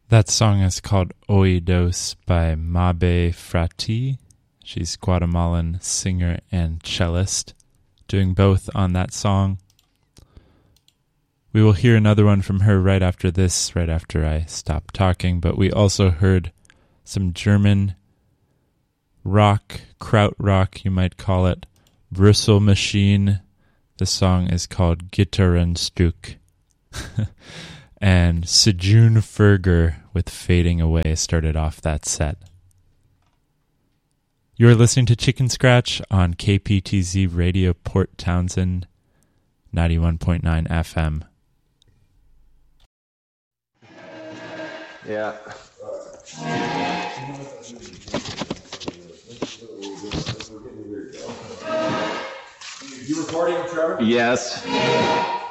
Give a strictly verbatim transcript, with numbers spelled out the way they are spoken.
That song is called Oídos by Mabe Frati. She's Guatemalan singer and cellist, doing both on that song. We will hear another one from her right after this, right after I stop talking, but we also heard some German rock, krautrock, you might call it, Brüssel Machine. The song is called Gitarrenstück. And Sejun Ferger with Fading Away started off that set. You're listening to Chicken Scratch on K P T Z Radio Port Townsend, ninety-one point nine F M. Yeah. You recording, Trevor? Yes.